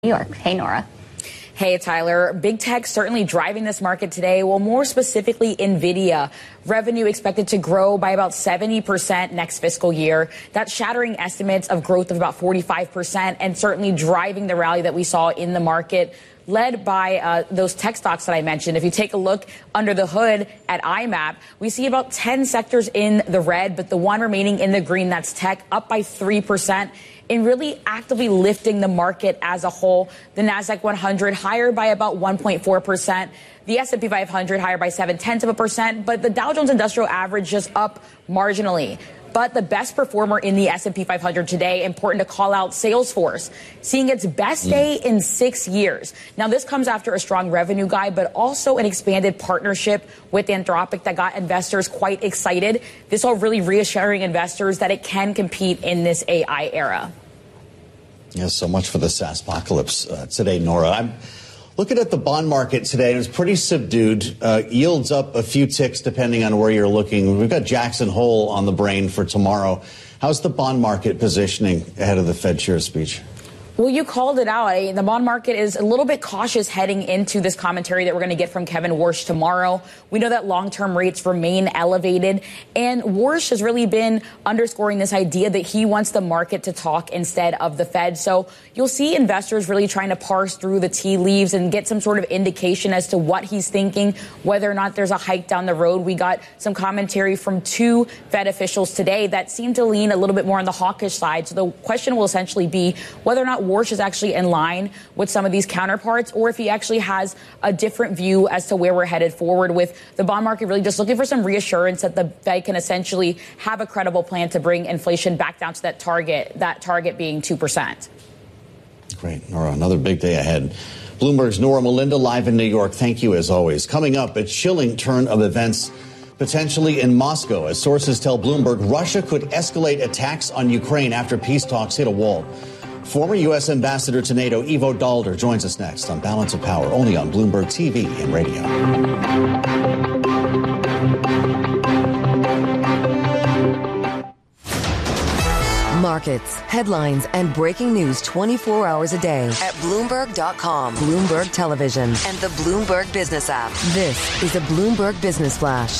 New York. Hey, Nora. Hey, Tyler. Big tech certainly driving this market today. Well, more specifically, NVIDIA. Revenue expected to grow by about 70% next fiscal year. That's shattering estimates of growth of about 45% and certainly driving the rally that we saw in the market, led by those tech stocks that I mentioned. If you take a look under the hood at IMAP, we see about 10 sectors in the red, but the one remaining in the green, that's tech, up by 3%. In really actively lifting the market as a whole. The Nasdaq 100 higher by about 1.4%. The S&P 500 higher by 0.7%, but the Dow Jones Industrial Average just up marginally. But the best performer in the S&P 500 today, important to call out, Salesforce, seeing its best day in 6 years. Now, this comes after a strong revenue guide, but also an expanded partnership with Anthropic that got investors quite excited. This all really reassuring investors that it can compete in this AI era. Yeah, so much for the SaaS apocalypse today, Nora. I'm looking at the bond market today, and it's pretty subdued. Yields up a few ticks depending on where you're looking. We've got Jackson Hole on the brain for tomorrow. How's the bond market positioning ahead of the Fed chair speech? Well, you called it out. The bond market is a little bit cautious heading into this commentary that we're going to get from Kevin Warsh tomorrow. We know that long-term rates remain elevated, and Warsh has really been underscoring this idea that he wants the market to talk instead of the Fed. So you'll see investors really trying to parse through the tea leaves and get some sort of indication as to what he's thinking, whether or not there's a hike down the road. We got some commentary from two Fed officials today that seem to lean a little bit more on the hawkish side. So the question will essentially be whether or not Warsh is actually in line with some of these counterparts, or if he actually has a different view as to where we're headed forward, with the bond market really just looking for some reassurance that the Fed can essentially have a credible plan to bring inflation back down to that target being 2%. Great, Nora. Another big day ahead. Bloomberg's Nora Melinda live in New York. Thank you as always. Coming up, a chilling turn of events potentially in Moscow, as sources tell Bloomberg Russia could escalate attacks on Ukraine after peace talks hit a wall. Former U.S. Ambassador to NATO Ivo Daalder joins us next on Balance of Power, only on Bloomberg TV and radio. Markets, headlines, and breaking news 24 hours a day at Bloomberg.com, Bloomberg Television, and the Bloomberg Business app. This is a Bloomberg Business Flash.